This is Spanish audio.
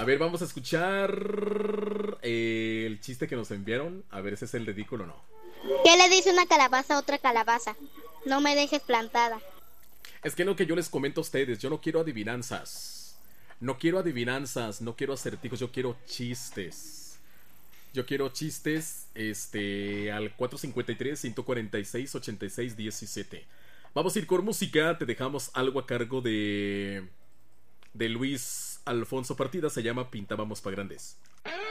A ver, vamos a escuchar el chiste que nos enviaron. A ver si es el ridículo o no. ¿Qué le dice una calabaza a otra calabaza? No me dejes plantada. Es que lo que yo les comento a ustedes, yo no quiero adivinanzas. No quiero adivinanzas, no quiero acertijos, yo quiero chistes. Yo quiero chistes, al 453-146-86-17. Vamos a ir con música, te dejamos algo a cargo de Luis Alfonso Partida, se llama Pintábamos pa' Grandes.